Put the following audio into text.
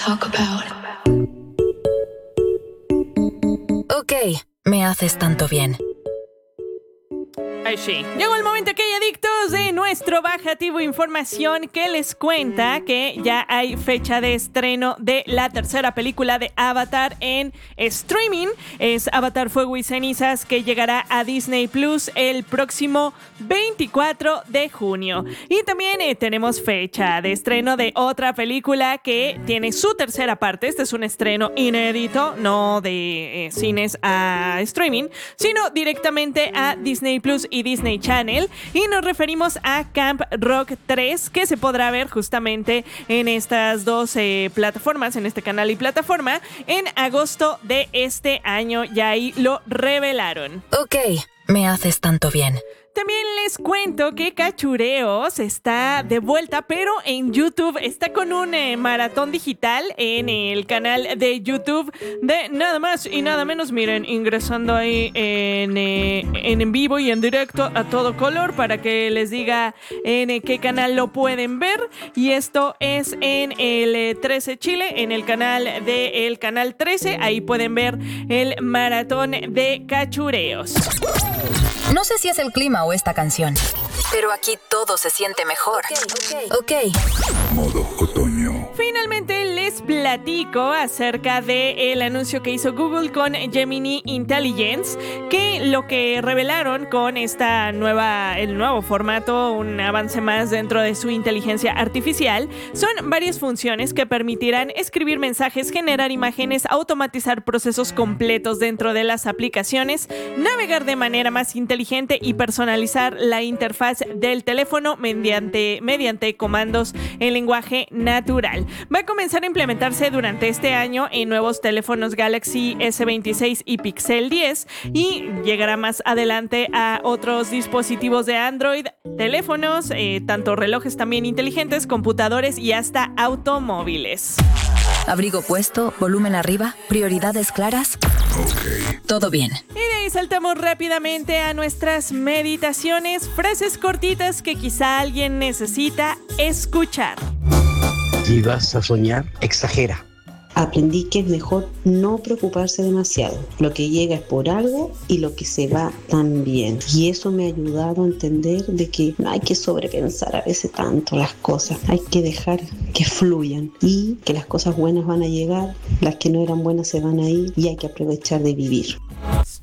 talk about. Ok, me haces tanto bien. Ay, sí. Llegó el momento que hay adictos de nuestro bajativo información que les cuenta que ya hay fecha de estreno de la tercera película de Avatar en streaming. Es Avatar Fuego y Cenizas, que llegará a Disney Plus el próximo 24 de junio. Y también tenemos fecha de estreno de otra película que tiene su tercera parte. Este es un estreno inédito, no de cines a streaming, sino directamente a Disney Plus y Disney Channel, y nos referimos a Camp Rock 3, que se podrá ver justamente en estas dos plataformas, en este canal y plataforma, en agosto de este año. Ya ahí lo revelaron. Ok, me haces tanto bien. También les cuento que Cachureos está de vuelta, pero en YouTube. Está con un maratón digital en el canal de YouTube de nada más y nada menos. Miren, ingresando ahí en vivo y en directo a todo color para que les diga en qué canal lo pueden ver. Y esto es en el 13 Chile, en el canal del canal 13. Ahí pueden ver el maratón de Cachureos. No sé si es el clima o esta canción, pero aquí todo se siente mejor. Ok. Modo otoño. Finalmente les platico acerca del anuncio que hizo Google con Gemini Intelligence, que lo que revelaron con el nuevo formato, un avance más dentro de su inteligencia artificial, son varias funciones que permitirán escribir mensajes, generar imágenes, automatizar procesos completos dentro de las aplicaciones, navegar de manera más inteligente y personalizar la interfaz del teléfono mediante comandos en lenguaje natural. Va a comenzar a implementarse durante este año en nuevos teléfonos Galaxy S26 y Pixel 10, y llegará más adelante a otros dispositivos de Android, teléfonos, tanto relojes también inteligentes, computadores y hasta automóviles. Abrigo puesto, volumen arriba, prioridades claras. Ok. Todo bien. Y de ahí saltamos rápidamente a nuestras meditaciones, frases cortitas que quizá alguien necesita escuchar. Si vas a soñar, exagera. Aprendí que es mejor no preocuparse demasiado. Lo que llega es por algo y lo que se va también. Y eso me ha ayudado a entender de que no hay que sobrepensar a veces tanto las cosas. Hay que dejar que fluyan y que las cosas buenas van a llegar, las que no eran buenas se van a ir y hay que aprovechar de vivir.